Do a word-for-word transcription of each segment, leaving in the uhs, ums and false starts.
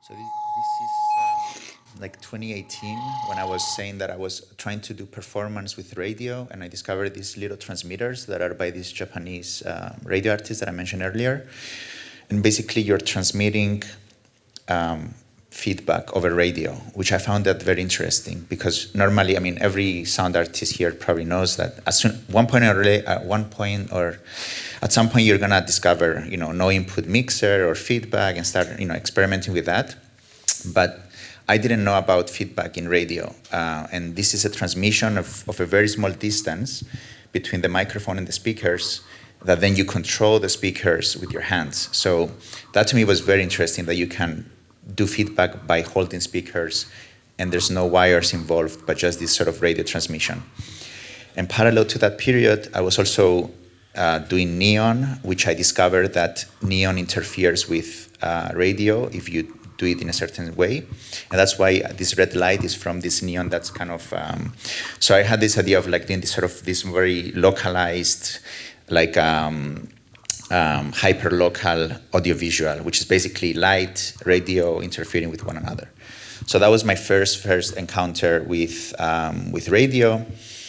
So this, this is um, like twenty eighteen when I was saying that I was trying to do performance with radio, and I discovered these little transmitters that are by these Japanese uh, radio artists that I mentioned earlier. And basically you're transmitting um, feedback over radio, which I found that very interesting because normally, I mean, every sound artist here probably knows that at soon, one point or at one point or at some point you're gonna discover, you know, no input mixer or feedback and start, you know, experimenting with that. But I didn't know about feedback in radio, uh, and this is a transmission of, of a very small distance between the microphone and the speakers that then you control the speakers with your hands. So that to me was very interesting, that you can do feedback by holding speakers and there's no wires involved, but just this sort of radio transmission. And parallel to that period, I was also uh, doing neon, which I discovered that neon interferes with uh, radio if you do it in a certain way. And that's why this red light is from this neon that's kind of, um, so I had this idea of like doing this sort of this very localized, like um, um, hyper-local audiovisual, which is basically light, radio interfering with one another. So that was my first first encounter with um, with radio,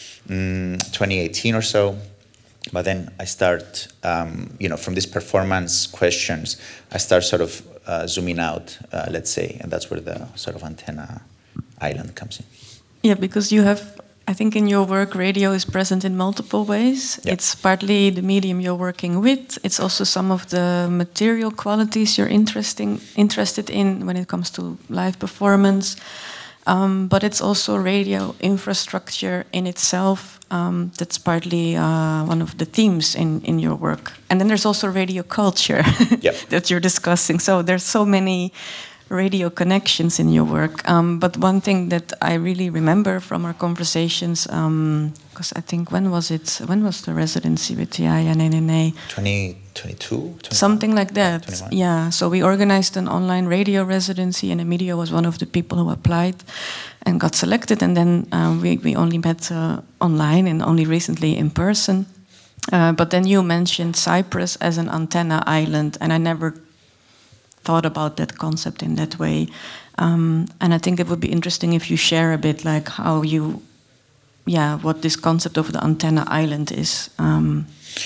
mm, twenty eighteen or so. But then I start, um, you know, from these performance questions, I start sort of uh, zooming out, uh, let's say, and that's where the sort of antenna island comes in. Yeah, because you have, I think in your work, radio is present in multiple ways. Yeah. It's partly the medium you're working with. It's also some of the material qualities you're interesting, interested in when it comes to live performance. Um, but it's also radio infrastructure in itself. Um, that's partly uh, one of the themes in, in your work. And then there's also radio culture Yep. that you're discussing. So there's so many radio connections in your work. Um, but one thing that I really remember from our conversations, because um, I think, when was it? When was the residency with T I and N N A? twenty twenty-two? Something like that. twenty-one. Yeah, so we organized an online radio residency, and Emilio was one of the people who applied and got selected. And then um, we, we only met uh, online and only recently in person. Uh, but then you mentioned Cyprus as an antenna island, and I never thought about that concept in that way. Um, and I think it would be interesting if you share a bit like how you, yeah, what this concept of the antenna island is. Um,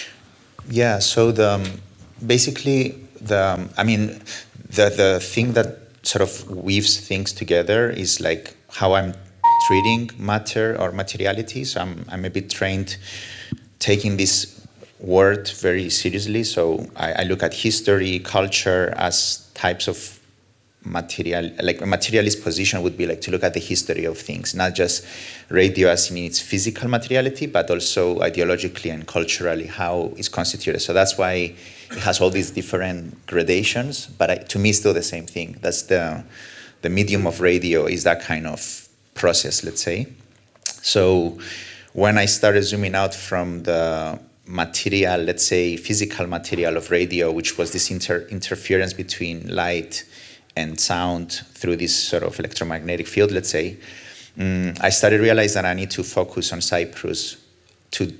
Yeah, so the um, basically the um, I mean the the thing that sort of weaves things together is like how I'm treating matter or materiality. So I'm I'm a bit trained taking this word very seriously. So I, I look at history, culture as types of material. Like a materialist position would be like to look at the history of things, not just radio as in its physical materiality, but also ideologically and culturally how it's constituted. So that's why it has all these different gradations, but I, to me it's still the same thing. That's the the medium of radio is that kind of process, let's say. So when I started zooming out from the material, let's say physical material of radio, which was this inter interference between light and sound through this sort of electromagnetic field, let's say, um, I started realizing that I need to focus on Cyprus to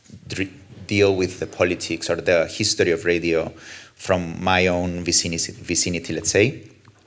deal with the politics or the history of radio from my own vicinity, vicinity let's say.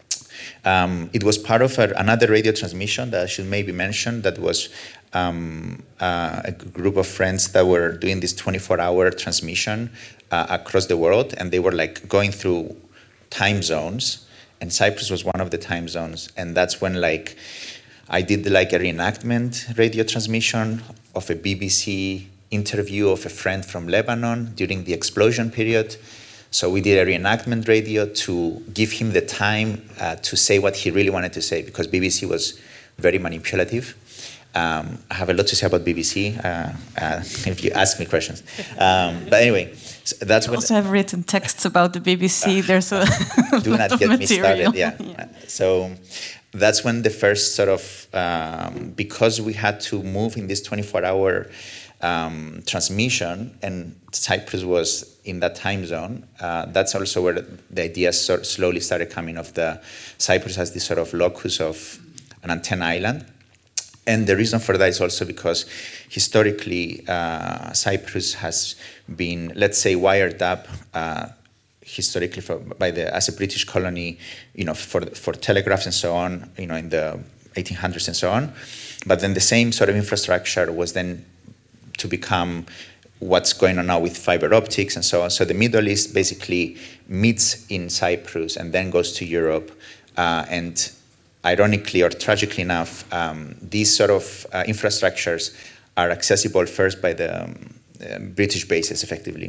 Um, it was part of a, another radio transmission that I should maybe mention that was um, uh, a group of friends that were doing this twenty-four hour transmission uh, across the world, and they were like going through time zones, and Cyprus was one of the time zones, and that's when like I did like a reenactment radio transmission of a B B C interview of a friend from Lebanon during the explosion period. So we did a reenactment radio to give him the time uh, to say what he really wanted to say, because B B C was very manipulative. Um, I have a lot to say about B B C uh, uh, if you ask me questions. Um, but anyway, so that's I what. also have written texts about the B B C. There's a do lot not of get material. me started. Yeah. yeah. So that's when the first sort of um, because we had to move in this twenty-four hour um, transmission, and Cyprus was in that time zone. Uh, that's also where the idea sort of slowly started coming of the Cyprus as this sort of locus of an antenna island. And the reason for that is also because historically uh, Cyprus has been, let's say, wired up uh, historically for, by the as a British colony, you know, for for telegraphs and so on, you know, in the eighteen hundreds and so on. But then the same sort of infrastructure was then to become what's going on now with fiber optics and so on. So the Middle East basically meets in Cyprus and then goes to Europe. Uh, and ironically or tragically enough, um, these sort of uh, infrastructures are accessible first by the um, uh, British bases, effectively.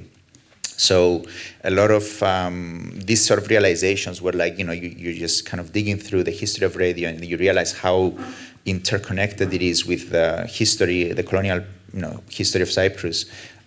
So a lot of um, these sort of realizations were like, you know, you, you're just kind of digging through the history of radio, and you realize how interconnected it is with the history, the colonial, you know, history of Cyprus.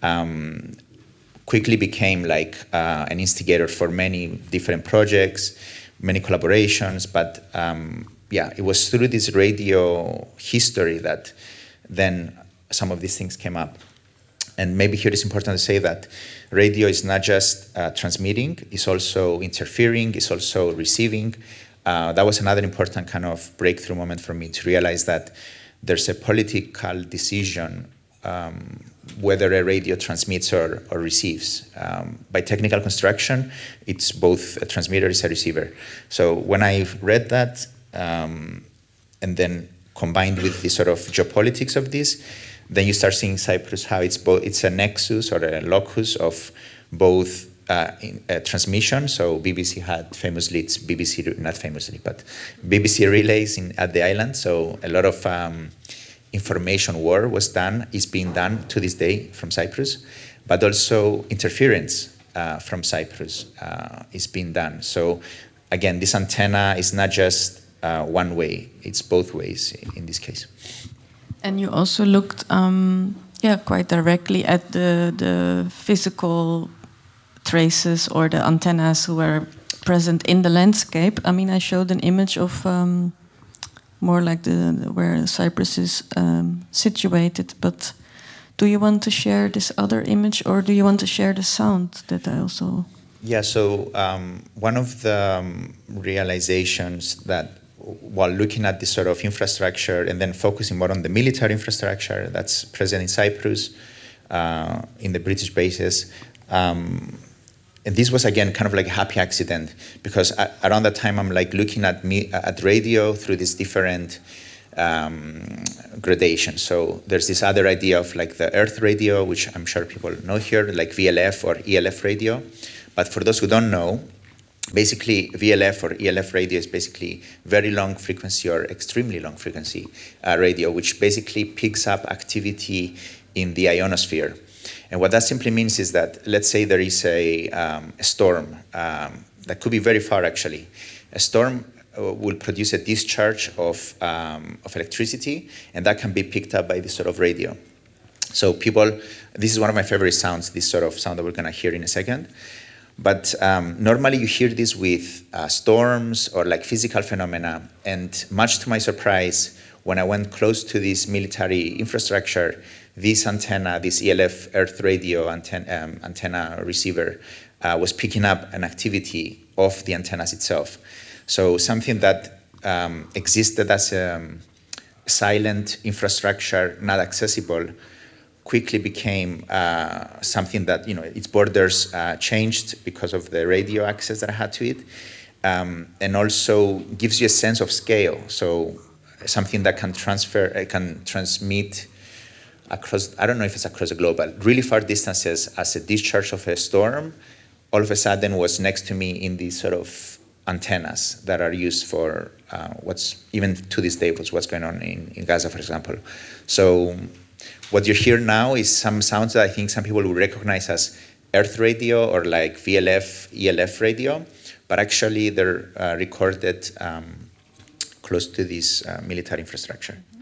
Um, quickly became like uh, an instigator for many different projects, many collaborations. But um, yeah, it was through this radio history that then some of these things came up. And maybe here it's important to say that radio is not just uh, transmitting, it's also interfering, it's also receiving. Uh, that was another important kind of breakthrough moment for me, to realize that there's a political decision um, whether a radio transmits or, or receives. Um, by technical construction, it's both a transmitter, it's a receiver. So when I read that, um, and then combined with the sort of geopolitics of this, then you start seeing Cyprus how it's both, it's a nexus or a locus of both uh, in, uh, transmission. So B B C had famously, it's B B C, not famously, but B B C relays in, at the island. So a lot of um, information war was done, is being done to this day from Cyprus, but also interference uh, from Cyprus uh, is being done. So again, this antenna is not just uh, one way, it's both ways in, in this case. And you also looked, um, yeah, quite directly at the the physical traces or the antennas who were present in the landscape. I mean, I showed an image of um, more like the, the where Cyprus is um, situated. But do you want to share this other image, or do you want to share the sound that I also? Yeah. So um, one of the um, realizations that, while looking at this sort of infrastructure and then focusing more on the military infrastructure that's present in Cyprus, uh, in the British bases. Um, and this was, again, kind of like a happy accident, because I, around that time I'm like looking at me at radio through these different um, gradations. So there's this other idea of like the Earth radio, which I'm sure people know here, like V L F or E L F radio. But for those who don't know, basically, V L F or E L F radio is basically very long frequency or extremely long frequency uh, radio, which basically picks up activity in the ionosphere. And what that simply means is that, let's say there is a, um, a storm um, that could be very far, actually. A storm uh, will produce a discharge of, um, of electricity, and that can be picked up by this sort of radio. So people, this is one of my favorite sounds, this sort of sound that we're going to hear in a second. But um, normally you hear this with uh, storms or like physical phenomena. And much to my surprise, when I went close to this military infrastructure, this antenna, this E L F Earth radio antenna, um, antenna receiver uh, was picking up an activity of the antennas itself. So something that um, existed as a um, silent infrastructure, not accessible, quickly became uh, something that, you know, its borders uh, changed because of the radio access that I had to it, um, and also gives you a sense of scale. So something that can transfer, uh, can transmit across, I don't know if it's across the globe, but really far distances as a discharge of a storm, all of a sudden was next to me in these sort of antennas that are used for uh, what's, even to this day, what's going on in, in Gaza, for example. So what you hear now is some sounds that I think some people will recognize as Earth radio or like V L F, E L F radio, but actually they're uh, recorded um, close to this uh, military infrastructure.